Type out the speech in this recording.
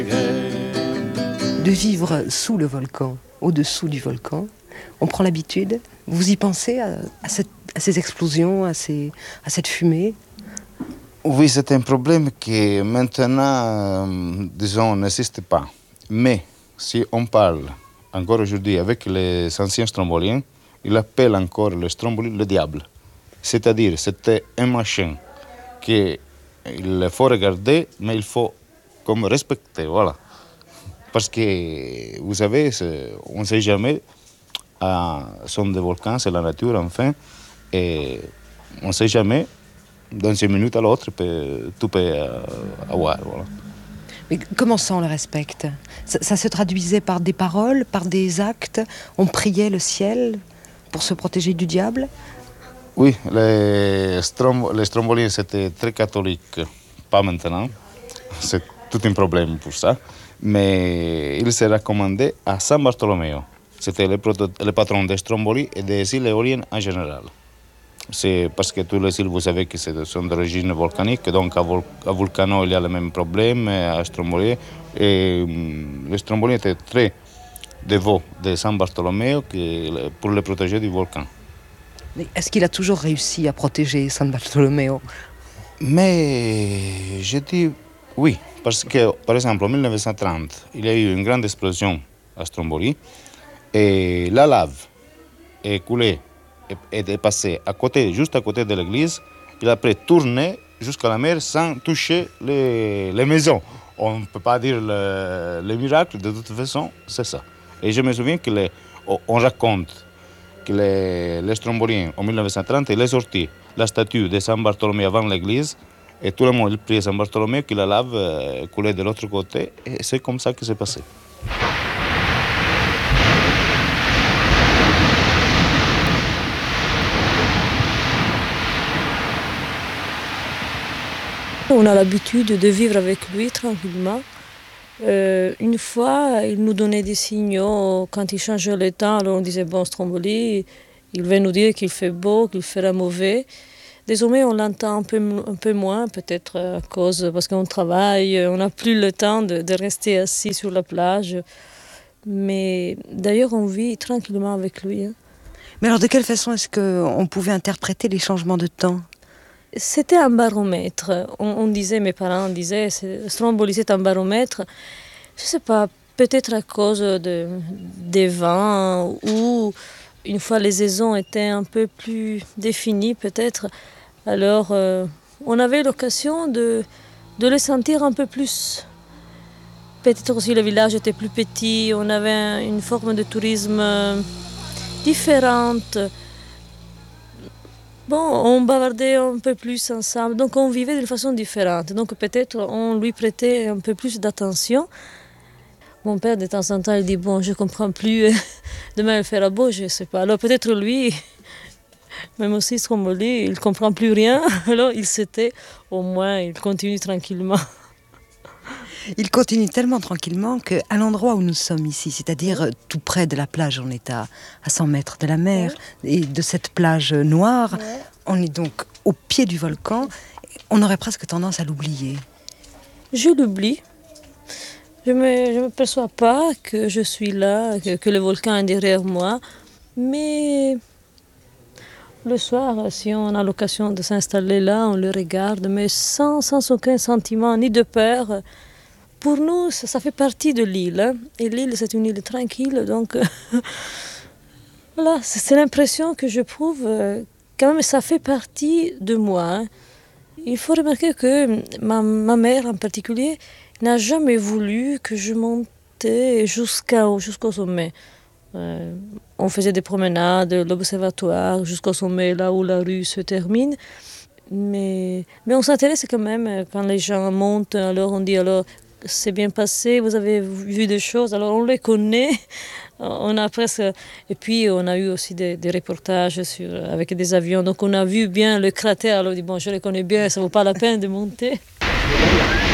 De vivre sous le volcan, au-dessous du volcan, on prend l'habitude. Vous y pensez à ces explosions, à cette fumée? Oui, c'est un problème qui maintenant, disons, n'existe pas. Mais si on parle encore aujourd'hui avec les anciens stromboliens, ils appellent encore le stromboli le diable. C'est-à-dire, c'était un machin qu'il faut regarder, mais il faut comme respecter, voilà. Parce que, vous savez, on ne sait jamais, sont des volcans, c'est la nature, enfin, et on ne sait jamais, dans une minute à l'autre, tout peut avoir, voilà. Mais comment ça, on le respecte? Ça se traduisait par des paroles, par des actes? On priait le ciel pour se protéger du diable? Oui, les stromboliens, c'était très catholique, pas maintenant, c'est tout un problème pour ça, mais il se recommandait à San Bartolomeo. C'était le patron des Stromboli et des îles éoliennes en général. C'est parce que tous les îles, vous savez, que sont d'origine volcanique, donc à Vulcano, il y a le même problème, à Stromboli. Et les Stromboli étaient très dévots de San Bartolomeo pour le protéger du volcan. Mais est-ce qu'il a toujours réussi à protéger San Bartolomeo? Mais je dis oui, parce que, par exemple, en 1930, il y a eu une grande explosion à Stromboli et la lave est coulée et est passée juste à côté de l'église. Il a après tourné jusqu'à la mer sans toucher les maisons. On ne peut pas dire le miracle, de toute façon, c'est ça. Et je me souviens qu'on raconte que les Stromboliens, en 1930, il est sorti la statue de San Bartolomé avant l'église, et tout le monde priait San Bartolomé que la lave coulait de l'autre côté, et c'est comme ça que c'est passé. On a l'habitude de vivre avec lui tranquillement. Une fois, il nous donnait des signaux quand il changeait le temps. Alors on disait, bon, Stromboli, il va nous dire qu'il fait beau, qu'il fera mauvais. Désormais, on l'entend un peu moins, peut-être parce qu'on travaille, on n'a plus le temps de rester assis sur la plage. Mais d'ailleurs, on vit tranquillement avec lui. Mais alors, de quelle façon est-ce qu'on pouvait interpréter les changements de temps? C'était un baromètre. Mes parents disaient, Stromboli, c'est un baromètre. Je ne sais pas, peut-être à cause des vents ou une fois les saisons étaient un peu plus définies, peut-être. Alors, on avait l'occasion de le sentir un peu plus. Peut-être aussi le village était plus petit, on avait une forme de tourisme différente. Bon, on bavardait un peu plus ensemble, donc on vivait d'une façon différente. Donc peut-être on lui prêtait un peu plus d'attention. Mon père, de temps en temps, il dit, bon, je ne comprends plus, demain il fera beau, je ne sais pas. Alors peut-être lui, même aussi Stromboli, il ne comprend plus rien. Alors il s'était, au moins, il continue tranquillement. Il continue tellement tranquillement qu'à l'endroit où nous sommes ici, c'est-à-dire tout près de la plage, on est à 100 mètres de la mer, et de cette plage noire, on est donc au pied du volcan, on aurait presque tendance à l'oublier. Je l'oublie. Je me perçois pas que je suis là, que le volcan est derrière moi, mais le soir, si on a l'occasion de s'installer là, on le regarde, mais sans aucun sentiment, ni de peur. Pour nous, ça fait partie de l'île. Et l'île, c'est une île tranquille. Donc, voilà, c'est l'impression que j'éprouve. Quand même, ça fait partie de moi. Il faut remarquer que ma mère, en particulier, n'a jamais voulu que je montais jusqu'au sommet. On faisait des promenades, l'observatoire, jusqu'au sommet, là où la rue se termine. Mais on s'intéresse quand même quand les gens montent. Alors, on dit alors, c'est bien passé, vous avez vu des choses, alors on les connaît, on a presque... Et puis on a eu aussi des reportages avec des avions, donc on a vu bien le cratère, alors on dit bon, je les connais bien, ça ne vaut pas la peine de monter.